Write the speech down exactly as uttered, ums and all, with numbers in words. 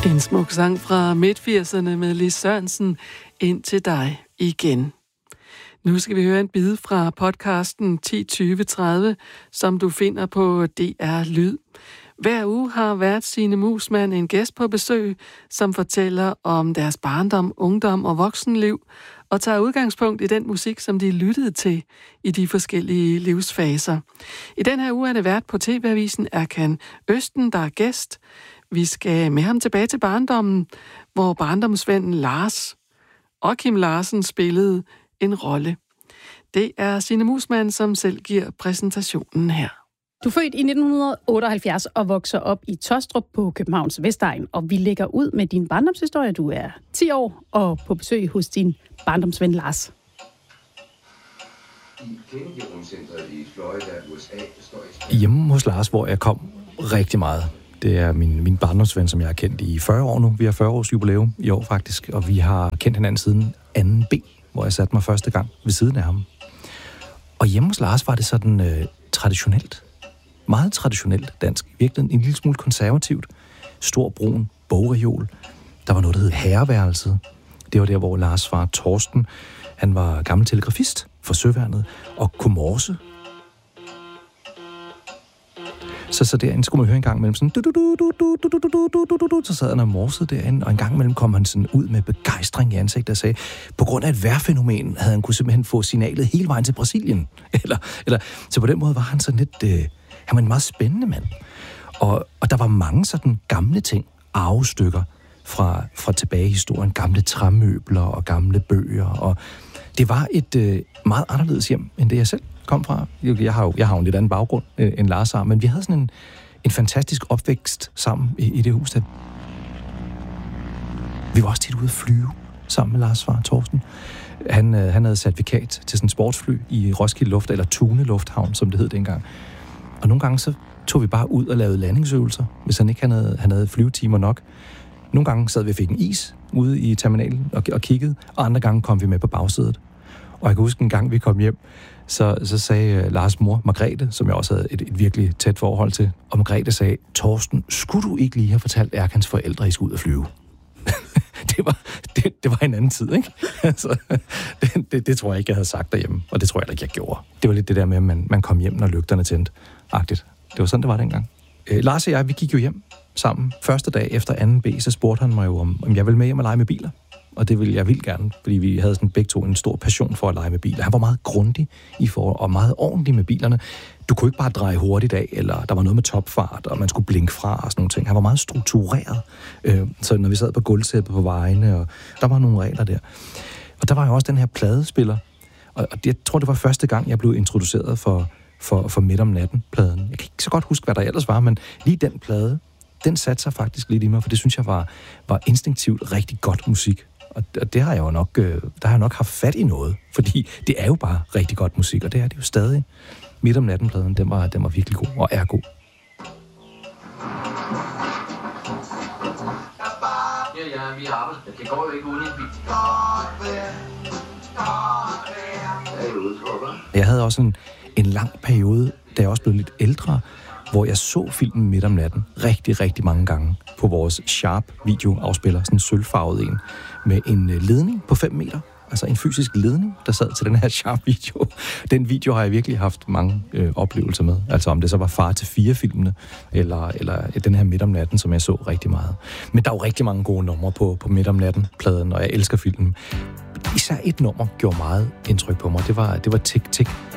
En smuk sang fra midt firserne med Lis Sørensen, Ind til dig igen. Nu skal vi høre en bid fra podcasten ti tyve tredive, som du finder på D R Lyd. Hver uge har vært Signe Muusmann en gæst på besøg, som fortæller om deres barndom, ungdom og voksenliv, og tager udgangspunkt i den musik, som de lyttede til i de forskellige livsfaser. I den her uge er det vært på T V-avisen Erkan Østen, der er gæst. Vi skal med ham tilbage til barndommen, hvor barndomsvennen Lars og Kim Larsen spillede en rolle. Det er Signe Muusmann, som selv giver præsentationen her. Du er født i nitten otteoghalvfjerds og vokser op i Taastrup på Københavns Vestegn, og vi lægger ud med din barndomshistorie. Du er ti år og på besøg hos din barndomsven Lars. Hjemme hos Lars, hvor jeg kom rigtig meget. Det er min, min barndomsven, som jeg har kendt i fyrre år nu. Vi har fyrre års jubilæum i år faktisk, og vi har kendt hinanden siden anden B, hvor jeg satte mig første gang ved siden af ham. Og hjemme hos Lars var det sådan øh, traditionelt. Meget traditionelt dansk. Virkelig en lille smule konservativt. Stor brun bogreol. Der var noget, der hed herreværelset. Det var der, hvor Lars far Torsten, han var gammel telegrafist for Søværnet og kunne morse. Så, så derinde skulle man høre en gang imellem sådan, du, du, du, du, du, du, du, du, du, du, du, så sad han og morsede derinde, og en gang imellem kom han sådan ud med begejstring i ansigtet og sagde, på grund af et vejrfænomen havde han kunne simpelthen få signalet hele vejen til Brasilien. Eller, eller, så på den måde var han sådan lidt, øh, han var en meget spændende mand. Og, og der var mange sådan gamle ting, arvestykker fra, fra tilbage i historien, gamle træmøbler og gamle bøger, og det var et øh, meget anderledes hjem, end det jeg selv kom fra. Jeg har jo, jeg har jo en lidt anden baggrund øh, end Lars har, men vi havde sådan en, en fantastisk opvækst sammen i, i det hus. Der. Vi var også tit ude at flyve sammen med Lars far Torsten. Han, øh, han havde certifikat til sådan en sportsfly i Roskilde Luft, eller Tune Lufthavn, som det hed dengang. Og nogle gange så tog vi bare ud og lavede landingsøvelser, hvis han ikke han havde, han havde flyvetimer nok. Nogle gange sad vi og fik en is ude i terminalen og, og kiggede, og andre gange kom vi med på bagsædet. Og jeg kan huske en gang, vi kom hjem, så, så sagde Lars' mor, Margrethe, som jeg også havde et, et virkelig tæt forhold til, og Margrethe sagde, Torsten, skulle du ikke lige have fortalt Erkans forældre, I skulle ud og flyve? det, var, det, det var en anden tid, ikke? altså, det, det, det tror jeg ikke, jeg havde sagt derhjemme, og det tror jeg ikke, jeg gjorde. Det var lidt det der med, at man, man kom hjem, når lygterne tændte. Agtigt. Det var sådan, det var dengang. Øh, Lars og jeg, vi gik jo hjem sammen. Første dag efter anden B, så spurgte han mig jo, om, om jeg ville med hjem og lege med biler. Og det ville jeg vildt gerne, fordi vi havde sådan begge to en stor passion for at lege med biler. Han var meget grundig i for, og meget ordentlig med bilerne. Du kunne ikke bare dreje hurtigt af, eller der var noget med topfart, og man skulle blinke fra og sådan nogle ting. Han var meget struktureret. Øh, så når vi sad på gulvtæppet på vejene, og der var nogle regler der. Og der var jo også den her pladespiller. Og, og det, jeg tror, det var første gang, jeg blev introduceret for, for, for Midt om natten-pladen. Jeg kan ikke så godt huske, hvad der ellers var, men lige den plade, den satte sig faktisk lidt i mig, for det synes jeg var, var instinktivt rigtig godt musik. Og det har jeg jo nok, der har jeg nok haft fat i noget, fordi det er jo bare rigtig godt musik, og det er det jo stadig. Midt om natten-pladen, den var, den var virkelig god, og er god. Ja, ja, vi har arbejdet. Det går jo ikke uden en bil. Jeg havde også en, en lang periode, da jeg også blev lidt ældre, hvor jeg så filmen Midt om natten rigtig, rigtig mange gange på vores Sharp videoafspiller, sådan en sølvfarvet en, med en ledning på fem meter, altså en fysisk ledning, der sad til den her Sharp video. Den video har jeg virkelig haft mange øh, oplevelser med, altså om det så var Far til fire-filmene, eller, eller den her Midt om natten, som jeg så rigtig meget. Men der er jo rigtig mange gode numre på, på Midt om natten-pladen, og jeg elsker filmen. Især et nummer gjorde meget indtryk på mig, det var, det var Tik Tik